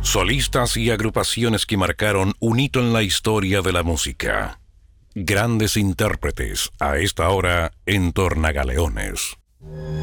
Solistas y agrupaciones que marcaron un hito en la historia de la música. Grandes intérpretes a esta hora en Tornagaleones.